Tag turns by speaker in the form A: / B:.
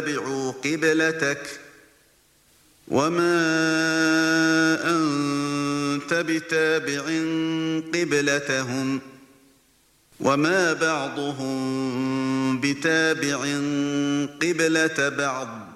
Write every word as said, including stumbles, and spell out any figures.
A: اتبعوا قبلتك وما أنت بتابع قبلتهم وما بعضهم بتابع قبلة بعض